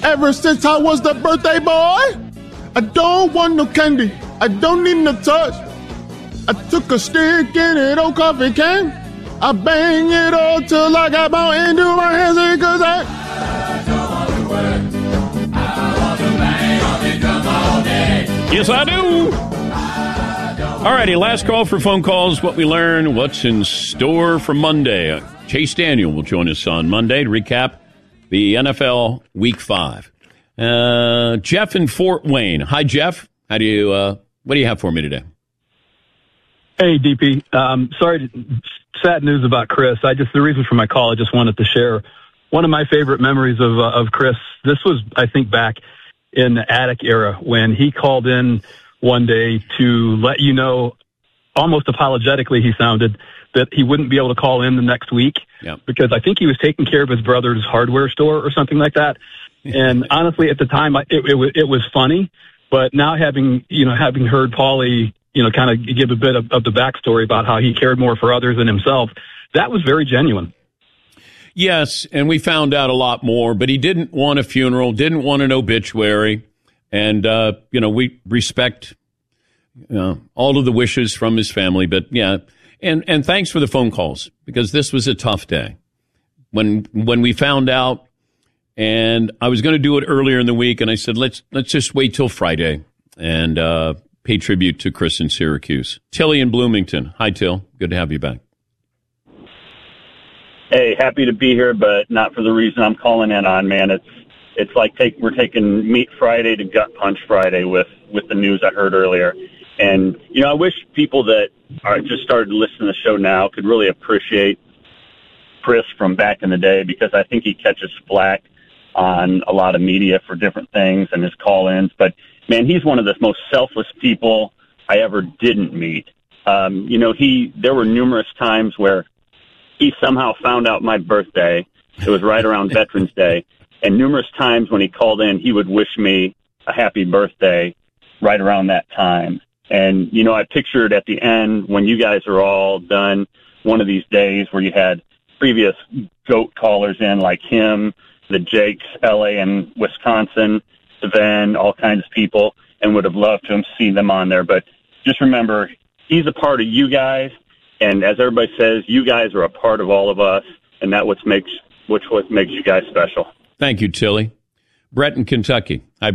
Ever since I was the birthday boy, I don't want no candy. I don't need no touch. I took a stick in an old coffee can. I bang it all till I got my into my hands because I don't want to work. I want to bang on the drum all day. Yes, I do. All righty, last call for phone calls. What we learn, what's in store for Monday. Chase Daniel will join us on Monday to recap the NFL Week 5. Jeff in Fort Wayne. Hi, Jeff. What do you have for me today? Hey, DP. Sorry, sad news about Chris. The reason for my call, I just wanted to share one of my favorite memories of Chris. This was, I think, back in the Attic era when he called in one day to let you know, almost apologetically he sounded, that he wouldn't be able to call in the next week because I think he was taking care of his brother's hardware store or something like that. And honestly, at the time, it was funny. But now having heard Paulie, kind of give a bit of the backstory about how he cared more for others than himself, that was very genuine. Yes, and we found out a lot more, but he didn't want a funeral, didn't want an obituary. And, we respect all of the wishes from his family. But, yeah, and thanks for the phone calls, because this was a tough day. When we found out, and I was going to do it earlier in the week, and I said, let's just wait till Friday and pay tribute to Chris in Syracuse. Tilly in Bloomington. Hi, Till. Good to have you back. Hey, happy to be here, but not for the reason I'm calling in on, man. It's like we're taking Meat Friday to Gut Punch Friday with the news I heard earlier. And, I wish people that are just started listening to the show now could really appreciate Chris from back in the day, because I think he catches flack on a lot of media for different things and his call-ins. But, man, he's one of the most selfless people I ever didn't meet. There were numerous times where he somehow found out my birthday. It was right around Veterans Day. And numerous times when he called in, he would wish me a happy birthday right around that time. And, I pictured at the end when you guys are all done one of these days where you had previous GOAT callers in like him, the Jakes, LA and Wisconsin, Sven, all kinds of people, and would have loved to have seen them on there. But just remember, he's a part of you guys. And as everybody says, you guys are a part of all of us. And that's what makes you guys special. Thank you, Tilly. Brett in Kentucky. Hi,